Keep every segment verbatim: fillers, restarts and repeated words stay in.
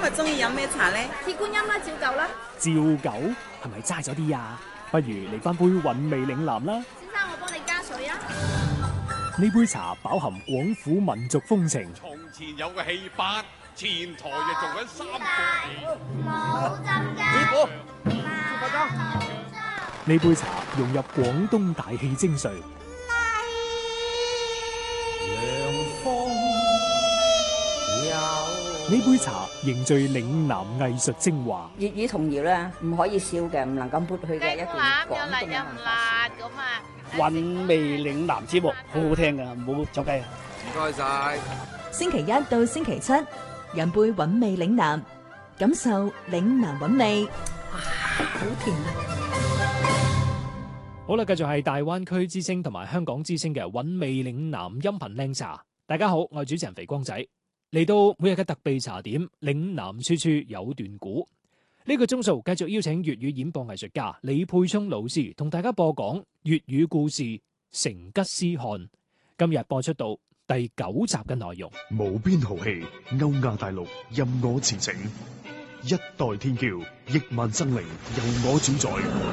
佢中意飲咩茶咧？ 鐵觀音啦，照舊啦。 照舊係咪齋咗啲啊？不如嚟翻杯韻味嶺南啦。 先生，我幫你加水啊。 呢杯茶飽含廣府民族風情。 從前有個戲班，前台就做緊三個冇浸㗎。 師傅，師傅裝。 呢杯茶融入廣東大氣精髓。呢杯茶凝聚嶺南藝術精華。 粵語童謠咧，唔可以少嘅，唔能夠抹去嘅一段廣東嘅文化。 咁啊， 韻味嶺南節目好好聽噶，唔好走雞啊！ 唔該晒。 星期一到星期七，飲杯韻味嶺南，感受嶺南韻味。哇，好甜啊！ 好啦，繼續係大灣區之聲同埋香港之聲嘅韻味嶺南音頻靚茶。大家好，我係主持人肥光仔。嚟到每日嘅特備茶點，嶺南處處有段古。呢、這個鐘數繼續邀請粵語演播藝術家李沛聰老師同大家播講粵語故事《成吉思汗》。今日播出到第九集嘅內容。 無邊豪氣，歐亞大陸任我馳騁，一代天驕，億萬生靈由我主宰。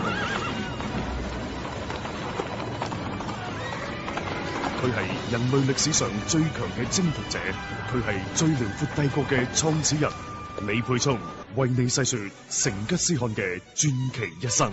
佢係人類歷史上最強嘅征服者，佢係最遼闊帝國嘅創始人。李沛聰為你細說成吉思汗嘅傳奇一生。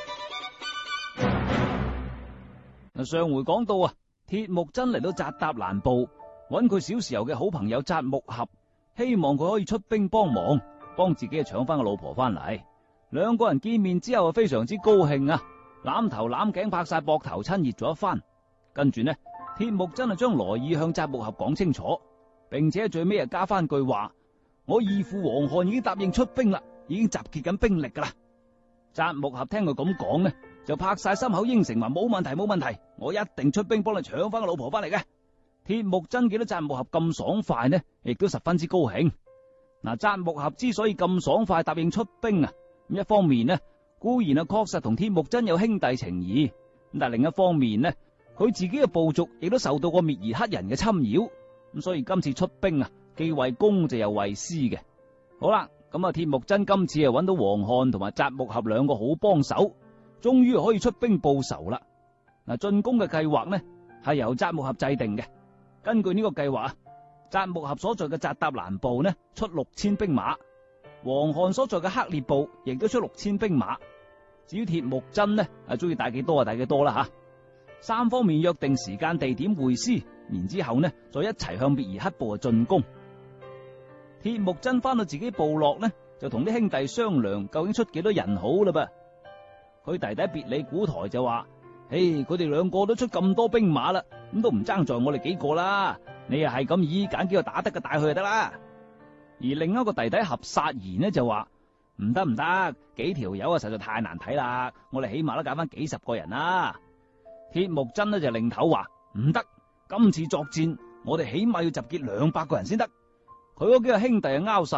嗱，上回講到啊，鐵木真嚟到扎達蘭部，揾佢小時候嘅好朋友扎木合，希望佢可以出兵幫忙，幫自己搶翻個老婆翻嚟。兩個人見面之後啊，非常之高興啊，攬頭攬頸拍晒膊頭，親熱咗一番。跟住呢，鐵木真啊將來意向扎木合講清楚，並且最尾啊加翻句話：我義父黃汗已經答應出兵啦，已經集結緊兵力噶啦。扎木合聽佢咁講呢，就拍晒心口應承話冇問題冇問題，我一定出兵幫你搶翻個老婆翻嚟嘅。鐵木真見到扎木合咁爽快呢，亦都十分之高興。嗱，扎木合之所以咁爽快答應出兵啊，咁一方面呢固然啊確實同鐵木真有兄弟情誼，咁但係另一方面呢，佢自己嘅部族亦都受到過滅兒黑人嘅侵擾，咁所以今次出兵啊，既為公就又為私嘅。好啦，咁啊鐵木真今次啊揾到黃汗同埋扎木合兩個好幫手，終於可以出兵報仇啦。嗱，進攻嘅計劃呢係由扎木合制定嘅。根據呢個計劃啊，扎木合所在嘅扎達蘭部呢出六千兵馬，黃汗所在嘅克烈部亦都出六千兵馬。至於鐵木真呢，啊中意帶幾多啊帶幾多啦吓。三方面約定時間地點會師，然之後呢再一齊向滅兒黑部進攻。鐵木真翻到自己部落呢，就同啲兄弟商量究竟出幾多人好啦噃。佢弟弟別里古台就話：誒，佢哋兩個都出咁多兵馬啦，咁都唔爭在我哋幾個啦。你又係咁意揀幾個打得嘅帶去就得啦。而另一個弟弟合薩兒呢就話：唔得唔得，幾條友啊實在太難睇啦，我哋起碼都揀翻幾十個人啦。鐵木真呢就擰頭話：唔得，今次作戰我哋起碼要集結兩百個人先得。佢嗰幾個兄弟啊拗晒